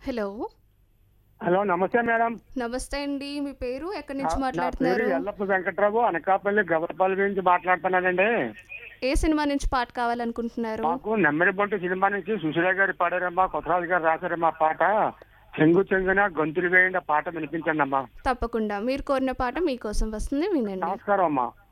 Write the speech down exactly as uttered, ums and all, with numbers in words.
Hello. Hello. నమస్తే madam. నమస్తే అండి. మీ పేరు? ఎక్కడి నా నుంచి నా పేరు మాట్లాడుతున్నారు? ఎల్లప్ప వెంకట్రావు. అనకాపల్లి గవరపల్లి నుంచి మాట్లాడుతున్నానండి. ఏ సినిమా నుంచి పాట కావాలనుకుంటున్నారు? మాకు నెమ్మది బంటు సినిమా నుంచి సుశీల గారు పాడారమ్మా, కొత్తరాజు గారు రాశారమ్మా పాట. చెంగు చెంగున గొంతులు వేయండి ఆ పాట వినిపించండి అమ్మా. తప్పకుండా. మీరు కోరిన పాట మీకోసం వస్తుంది. వినండి. నమస్కారం అమ్మా.